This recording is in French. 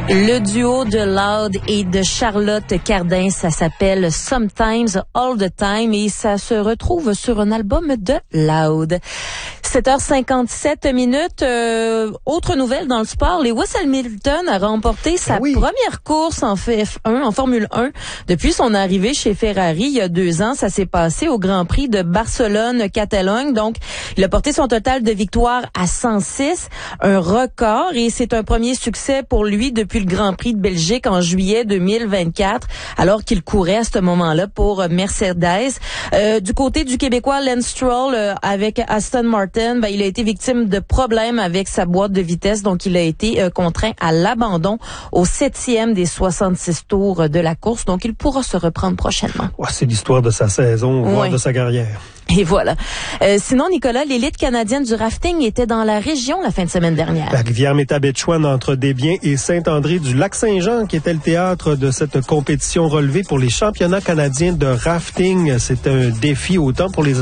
Le duo de Loud et de Charlotte Cardin, ça s'appelle Sometimes All the Time et ça se retrouve sur un album de Loud. 7h57. Autre nouvelle dans le sport, Lewis Hamilton a remporté sa première course en F1, en Formule 1, depuis son arrivée chez Ferrari il y a 2 ans. Ça s'est passé au Grand Prix de Barcelone-Catalogne. Donc, il a porté son total de victoires à 106, un record, et c'est un premier succès pour lui depuis le Grand Prix de Belgique en juillet 2024, alors qu'il courait à ce moment-là pour Mercedes. Du côté du Québécois Lance Stroll, avec Aston Martin, il a été victime de problèmes avec sa boîte de vitesse, donc il a été contraint à l'abandon au 7e des 66 tours de la course, donc il pourra se reprendre prochainement. Ouais, c'est l'histoire de sa saison, voire de sa carrière. Et voilà. Sinon, Nicolas, l'élite canadienne du rafting était dans la région la fin de semaine dernière. La rivière Métabetchouan entre Desbiens et Saint-André du Lac-Saint-Jean, qui était le théâtre de cette compétition relevée pour les championnats canadiens de rafting. C'était un défi autant pour les